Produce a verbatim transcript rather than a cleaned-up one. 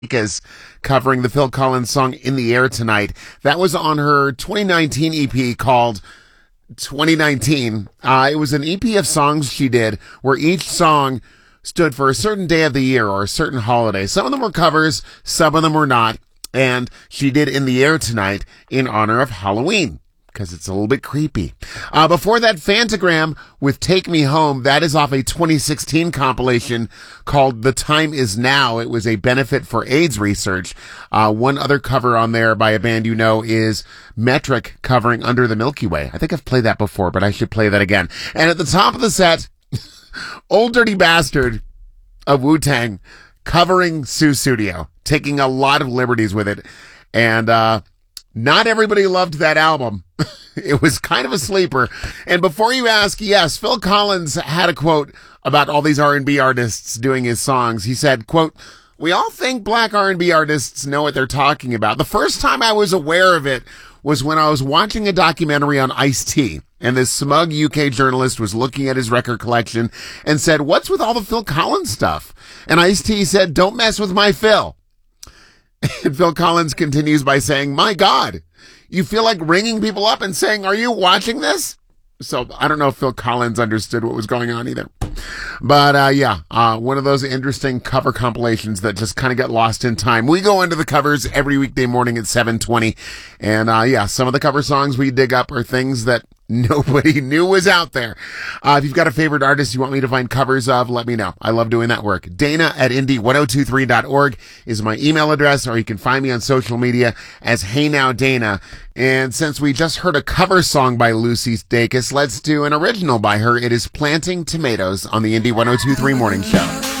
is covering the Phil Collins song In the Air Tonight. That was on her twenty nineteen E P called twenty nineteen. Uh, it was an E P of songs she did where each song stood for a certain day of the year or a certain holiday. Some of them were covers, some of them were not. And she did In the Air Tonight in honor of Halloween, because it's a little bit creepy. Uh, before that, Phantogram with Take Me Home. That is off a twenty sixteen compilation called The Time Is Now. It was a benefit for AIDS research. Uh, one other cover on there by a band you know is Metric covering Under the Milky Way. I think I've played that before, but I should play that again. And at the top of the set, Old Dirty Bastard of Wu-Tang covering Sussudio, taking a lot of liberties with it. And, uh, not everybody loved that album. It was kind of a sleeper. And before you ask, yes, Phil Collins had a quote about all these R and B artists doing his songs. He said, quote, "We all think black R and B artists know what they're talking about. The first time I was aware of it was when I was watching a documentary on Ice-T. And this smug U K journalist was looking at his record collection and said, 'What's with all the Phil Collins stuff?' And Ice-T said, 'Don't mess with my Phil.'" And Phil Collins continues by saying, "My God, you feel like ringing people up and saying, 'Are you watching this?'" So I don't know if Phil Collins understood what was going on either. But, uh, yeah, uh, one of those interesting cover compilations that just kind of get lost in time. We go into the covers every weekday morning at seven twenty. And, uh, yeah, some of the cover songs we dig up are things that nobody knew was out there. Uh, if you've got a favorite artist you want me to find covers of, let me know. I love doing that work. Dana at indie ten twenty-three dot org is my email address, or you can find me on social media as Hey Now Dana. And since we just heard a cover song by Lucy Dacus, let's do an original by her. It is Planting Tomatoes on the Indie ten twenty-three Morning Show.